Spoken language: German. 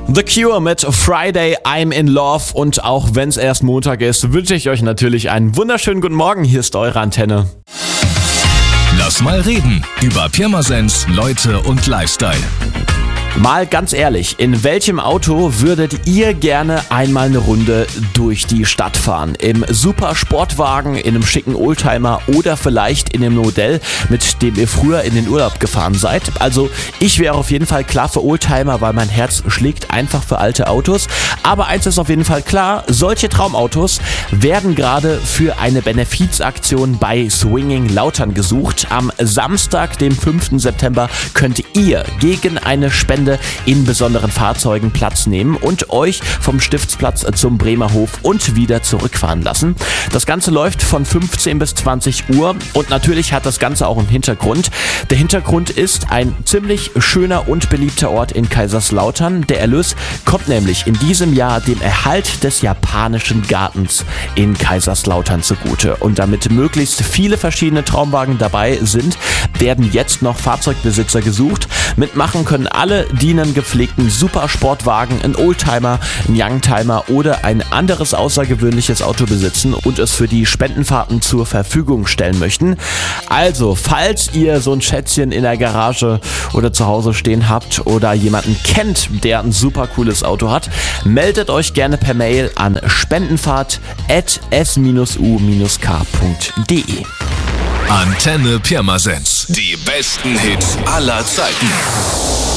The Cure mit Friday, I'm in Love, und auch wenn es erst Montag ist, wünsche ich euch natürlich einen wunderschönen guten Morgen. Hier ist eure Antenne. Lass mal reden über Pirmasens, Leute und Lifestyle. Mal ganz ehrlich, in welchem Auto würdet ihr gerne einmal eine Runde durch die Stadt fahren? Im super Sportwagen, in einem schicken Oldtimer oder vielleicht in dem Modell, mit dem ihr früher in den Urlaub gefahren seid? Also ich wäre auf jeden Fall klar für Oldtimer, weil mein Herz schlägt einfach für alte Autos. Aber eins ist auf jeden Fall klar, solche Traumautos werden gerade für eine Benefizaktion bei Swinging Lautern gesucht. Am Samstag, dem 5. September, könnt ihr gegen eine Spende in besonderen Fahrzeugen Platz nehmen und euch vom Stiftsplatz zum Bremerhof und wieder zurückfahren lassen. Das Ganze läuft von 15 bis 20 Uhr und natürlich hat das Ganze auch einen Hintergrund. Der Hintergrund ist ein ziemlich schöner und beliebter Ort in Kaiserslautern. Der Erlös kommt nämlich in diesem Jahr dem Erhalt des japanischen Gartens in Kaiserslautern zugute. Und damit möglichst viele verschiedene Traumwagen dabei sind, werden jetzt noch Fahrzeugbesitzer gesucht. Mitmachen können alle, die einen gepflegten Supersportwagen, einen Oldtimer, einen Youngtimer oder ein anderes außergewöhnliches Auto besitzen und es für die Spendenfahrten zur Verfügung stellen möchten. Also, falls ihr so ein Schätzchen in der Garage oder zu Hause stehen habt oder jemanden kennt, der ein super cooles Auto hat, meldet euch gerne per Mail an spendenfahrt@s-u-k.de. Antenne Pirmasens. Die besten Hits aller Zeiten.